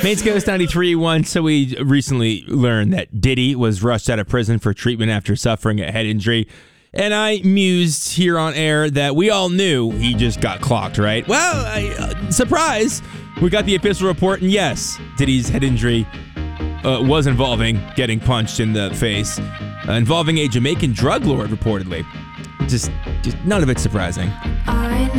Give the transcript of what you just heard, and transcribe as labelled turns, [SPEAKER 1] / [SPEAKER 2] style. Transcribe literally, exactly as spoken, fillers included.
[SPEAKER 1] Maine's Ghost ninety-three point one. So we recently learned that Diddy was rushed out of prison for treatment after suffering a head injury. And I mused here on air that we all knew he just got clocked, right? Well, I, uh, surprise! We got the official report, and yes, Diddy's head injury uh, was involving getting punched in the face, uh, involving a Jamaican drug lord, reportedly. Just, just none of it surprising.